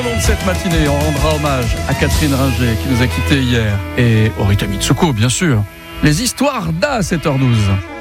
Cette matinée, on rendra hommage à Catherine Ringer qui nous a quittés hier et Orita Mitsuko, bien sûr. Les histoires d'A 7h12.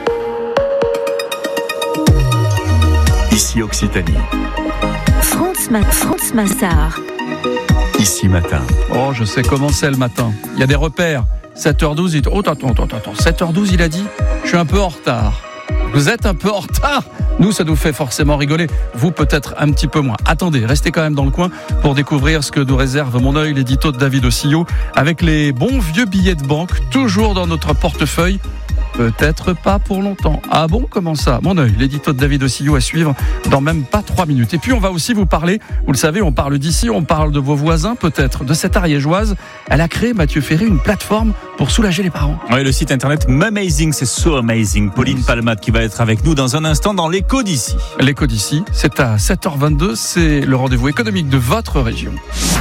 Ici Occitanie. France Massard. Ici matin. Oh, je sais comment c'est le matin. Il y a des repères. 7h12, il dit... Oh, attends. 7h12, il a dit, je suis un peu en retard. Vous êtes un peu en retard. Nous, ça nous fait forcément rigoler. Vous, peut-être un petit peu moins. Attendez, restez quand même dans le coin pour découvrir ce que nous réserve Mon œil, l'édito de David Ossillot, avec les bons vieux billets de banque, toujours dans notre portefeuille. Peut-être pas pour longtemps. Ah bon, comment ça ? Mon œil, l'édito de David Ossillot à suivre dans même pas 3 minutes. Et puis on va aussi vous parler, vous le savez, on parle d'ici, on parle de vos voisins peut-être, de cette ariégeoise. Elle a créé, Mathieu Ferré, une plateforme pour soulager les parents. Oui, le site internet Mumazing, c'est so amazing. Pauline Palmade qui va être avec nous dans un instant dans l'écho d'ici. L'écho d'ici, c'est à 7h22, c'est le rendez-vous économique de votre région.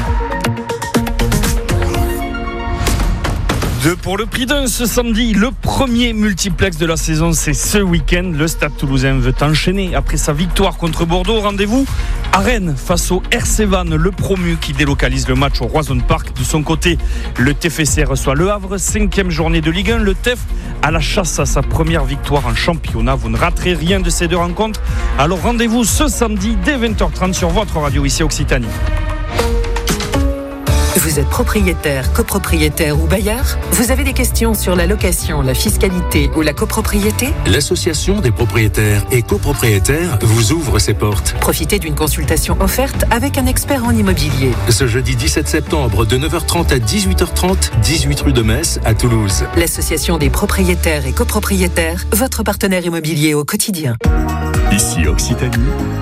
Deux pour le prix d'un ce samedi. Le premier multiplex de la saison, c'est ce week-end. Le Stade Toulousain veut enchaîner après sa victoire contre Bordeaux. Rendez-vous à Rennes face au RC Vannes, le promu qui délocalise le match au Roison Park. De son côté, le TFC reçoit Le Havre, 5e journée de Ligue 1. Le TEF à la chasse à sa première victoire en championnat. Vous ne raterez rien de ces deux rencontres. Alors rendez-vous ce samedi dès 20h30 sur votre radio ici Occitanie. Vous êtes propriétaire, copropriétaire ou bailleur ? Vous avez des questions sur la location, la fiscalité ou la copropriété ? L'Association des propriétaires et copropriétaires vous ouvre ses portes. Profitez d'une consultation offerte avec un expert en immobilier. Ce jeudi 17 septembre de 9h30 à 18h30, 18 rue de Metz à Toulouse. L'Association des propriétaires et copropriétaires, votre partenaire immobilier au quotidien. Ici Occitanie.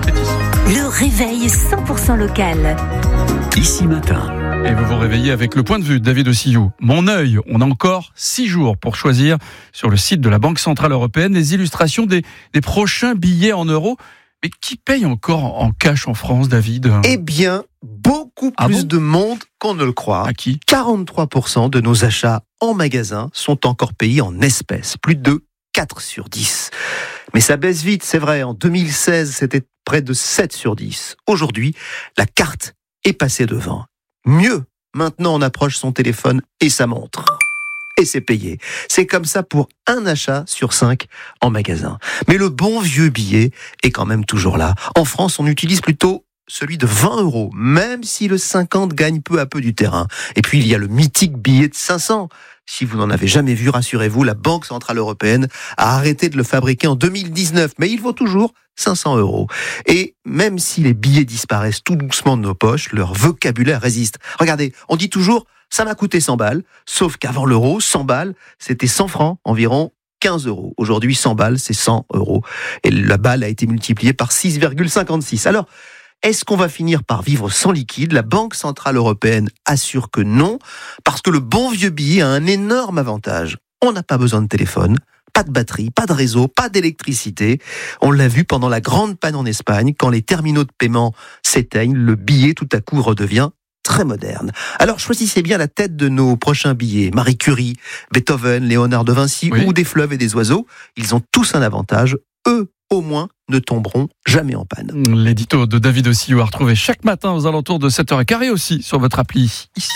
Le réveil 100% local. Ici matin. Et vous vous réveillez avec le point de vue de David Ossillot. Mon œil, on a encore 6 jours pour choisir sur le site de la Banque Centrale Européenne les illustrations des prochains billets en euros. Mais qui paye encore en cash en France, David ? Eh bien, beaucoup plus de monde qu'on ne le croit. À qui ? 43% de nos achats en magasin sont encore payés en espèces. Plus de 4 sur 10. Mais ça baisse vite, c'est vrai. En 2016, c'était près de 7 sur 10. Aujourd'hui, la carte est passée devant. Mieux, maintenant on approche son téléphone et sa montre. Et c'est payé. C'est comme ça pour un achat sur 5 en magasin. Mais le bon vieux billet est quand même toujours là. En France, on utilise plutôt celui de 20 €, même si le 50 gagne peu à peu du terrain. Et puis il y a le mythique billet de 500. Si vous n'en avez jamais vu, rassurez-vous, la Banque Centrale Européenne a arrêté de le fabriquer en 2019. Mais il vaut toujours 500 €. Et même si les billets disparaissent tout doucement de nos poches, leur vocabulaire résiste. Regardez, on dit toujours « ça m'a coûté 100 balles », sauf qu'avant l'euro, 100 balles, c'était 100 francs, environ 15 €. Aujourd'hui, 100 balles, c'est 100 €. Et la balle a été multipliée par 6,56. Alors, est-ce qu'on va finir par vivre sans liquide ? La Banque Centrale Européenne assure que non, parce que le bon vieux billet a un énorme avantage. On n'a pas besoin de téléphone, pas de batterie, pas de réseau, pas d'électricité. On l'a vu pendant la grande panne en Espagne, quand les terminaux de paiement s'éteignent, le billet tout à coup redevient très moderne. Alors choisissez bien la tête de nos prochains billets. Marie Curie, Beethoven, Léonard de Vinci ou des fleuves et des oiseaux. Ils ont tous un avantage. Eux, au moins, ne tomberont jamais en panne. L'édito de David Ossillot à retrouver chaque matin aux alentours de 7h15 et aussi sur votre appli ici.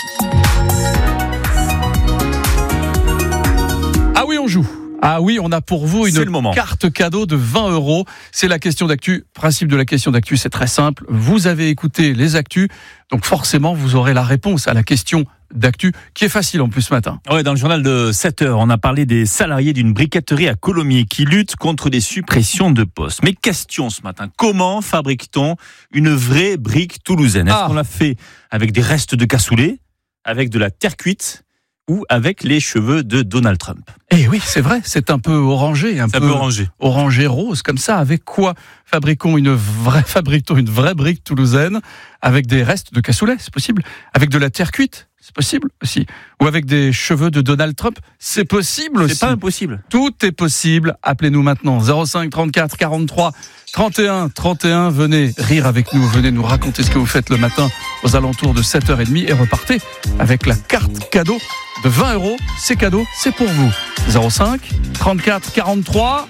Ah oui, on joue. Ah oui, on a pour vous une carte cadeau de 20 €. C'est la question d'actu. Principe de la question d'actu, c'est très simple. Vous avez écouté les actus, donc forcément, vous aurez la réponse à la question d'actu, qui est facile en plus ce matin. Ouais, dans le journal de 7h, on a parlé des salariés d'une briqueterie à Colomiers qui luttent contre des suppressions de postes. Mais question ce matin, comment fabrique-t-on une vraie brique toulousaine ? Est-ce qu'on l'a fait avec des restes de cassoulet, avec de la terre cuite ou avec les cheveux de Donald Trump? Eh oui, c'est vrai, c'est un peu orangé, un peu orangé rose comme ça. Avec quoi fabriquons une vraie brique toulousaine avec des restes de cassoulet, c'est possible. Avec de la terre cuite, c'est possible aussi. Ou avec des cheveux de Donald Trump, c'est possible aussi. C'est pas impossible. Tout est possible. Appelez-nous maintenant 05 34 43 31 31. Venez rire avec nous, venez nous raconter ce que vous faites le matin aux alentours de 7h30 et repartez avec la carte cadeau de 20 €. C'est cadeau, c'est pour vous. 05 34 43